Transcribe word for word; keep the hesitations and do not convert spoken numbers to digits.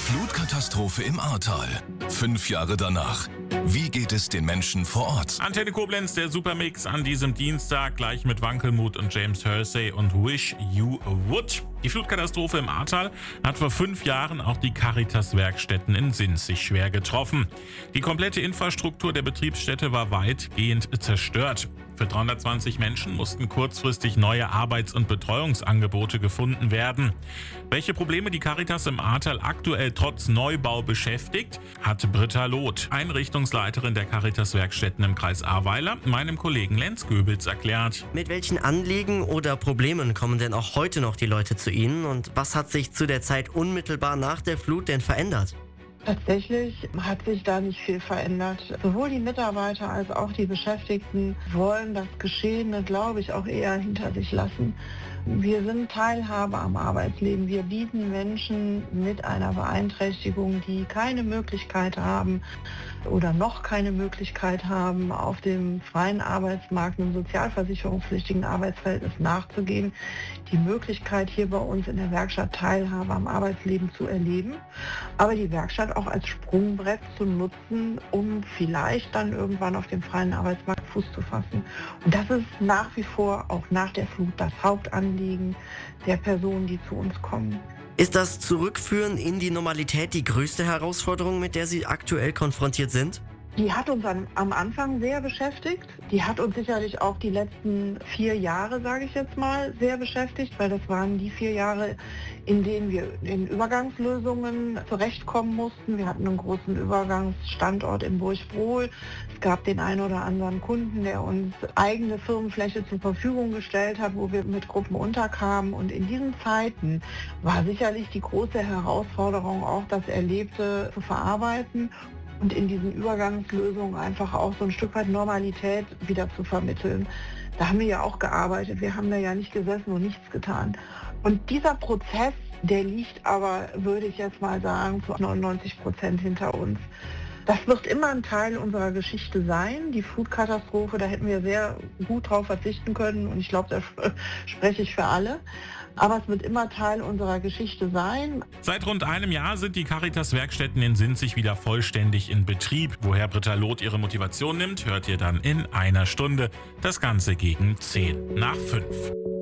Flutkatastrophe im Ahrtal. Fünf Jahre danach. Wie geht es den Menschen vor Ort? Antenne Koblenz, der Supermix an diesem Dienstag, gleich mit Wankelmut und James Hersey und Wish You Would. Die Flutkatastrophe im Ahrtal hat vor fünf Jahren auch die Caritas-Werkstätten in Sinzig schwer getroffen. Die komplette Infrastruktur der Betriebsstätte war weitgehend zerstört. Für dreihundertzwanzig Menschen mussten kurzfristig neue Arbeits- und Betreuungsangebote gefunden werden. Welche Probleme die Caritas im Ahrtal aktuell trotz Neubau beschäftigt, hat Britta Loth, Einrichtungsleiterin der Caritas-Werkstätten im Kreis Ahrweiler, meinem Kollegen Lenz Göbels erklärt. Mit welchen Anliegen oder Problemen kommen denn auch heute noch die Leute zu Ihnen und was hat sich zu der Zeit unmittelbar nach der Flut denn verändert? Tatsächlich hat sich da nicht viel verändert. Sowohl die Mitarbeiter als auch die Beschäftigten wollen das Geschehene, glaube ich, auch eher hinter sich lassen. Wir sind Teilhaber am Arbeitsleben. Wir bieten Menschen mit einer Beeinträchtigung, die keine Möglichkeit haben oder noch keine Möglichkeit haben, auf dem freien Arbeitsmarkt einem sozialversicherungspflichtigen Arbeitsverhältnis nachzugehen, die Möglichkeit, hier bei uns in der Werkstatt Teilhabe am Arbeitsleben zu erleben, aber die Werkstatt auch als Sprungbrett zu nutzen, um vielleicht dann irgendwann auf dem freien Arbeitsmarkt Fuß zu fassen. Und das ist nach wie vor auch nach der Flut das Hauptanliegen der Personen, die zu uns kommen. Ist das Zurückführen in die Normalität die größte Herausforderung, mit der Sie aktuell konfrontiert sind? Die hat uns an, am Anfang sehr beschäftigt. Die hat uns sicherlich auch die letzten vier Jahre, sage ich jetzt mal, sehr beschäftigt, weil das waren die vier Jahre, in denen wir in Übergangslösungen zurechtkommen mussten. Wir hatten einen großen Übergangsstandort in Burgbrohl. Es gab den einen oder anderen Kunden, der uns eigene Firmenfläche zur Verfügung gestellt hat, wo wir mit Gruppen unterkamen. Und in diesen Zeiten war sicherlich die große Herausforderung auch, das Erlebte zu verarbeiten und in diesen Übergangslösungen einfach auch so ein Stück weit Normalität wieder zu vermitteln. Da haben wir ja auch gearbeitet, wir haben da ja nicht gesessen und nichts getan. Und dieser Prozess, der liegt aber, würde ich jetzt mal sagen, zu neunundneunzig Prozent hinter uns. Das wird immer ein Teil unserer Geschichte sein. Die Flutkatastrophe, da hätten wir sehr gut drauf verzichten können und ich glaube, da spreche ich für alle. Aber es wird immer Teil unserer Geschichte sein. Seit rund einem Jahr sind die Caritas-Werkstätten in Sinzig wieder vollständig in Betrieb. Woher Britta Loth ihre Motivation nimmt, hört ihr dann in einer Stunde. Das Ganze gegen zehn nach fünf.